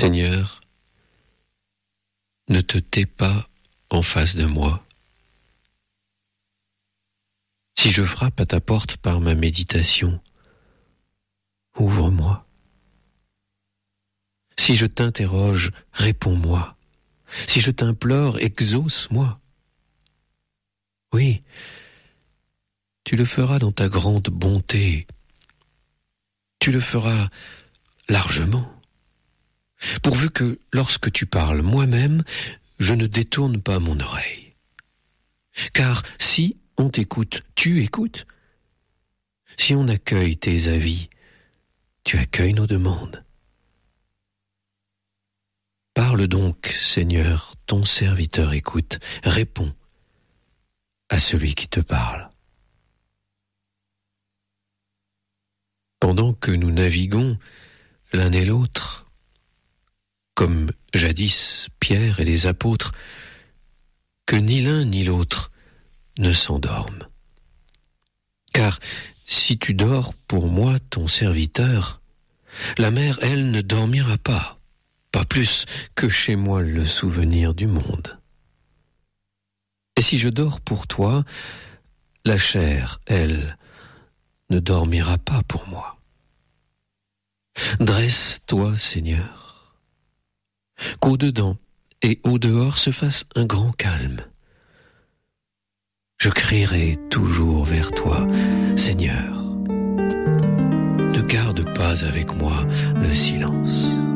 Seigneur, ne te tais pas en face de moi. Si je frappe à ta porte par ma méditation, ouvre-moi. Si je t'interroge, réponds-moi. Si je t'implore, exauce-moi. Oui, tu le feras dans ta grande bonté. Tu le feras largement. Pourvu que, lorsque tu parles moi-même, je ne détourne pas mon oreille. Car si on t'écoute, tu écoutes. Si on accueille tes avis, tu accueilles nos demandes. Parle donc, Seigneur, ton serviteur écoute, réponds à celui qui te parle. Pendant que nous naviguons l'un et l'autre, comme jadis Pierre et les apôtres, que ni l'un ni l'autre ne s'endorment. Car si tu dors pour moi, ton serviteur, la mer, elle, ne dormira pas plus que chez moi le souvenir du monde. Et si je dors pour toi, la chair, elle, ne dormira pas pour moi. Dresse-toi, Seigneur, qu'au-dedans et au-dehors se fasse un grand calme. Je crierai toujours vers toi, Seigneur. Ne garde pas avec moi le silence.